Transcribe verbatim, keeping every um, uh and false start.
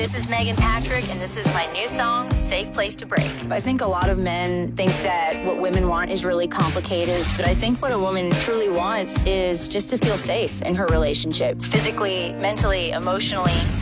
This is Megan Patrick, and this is my new song, Safe Place to Break. I think a lot of men think that what women want is really complicated, but I think what a woman truly wants is just to feel safe in her relationship. Physically, mentally, emotionally.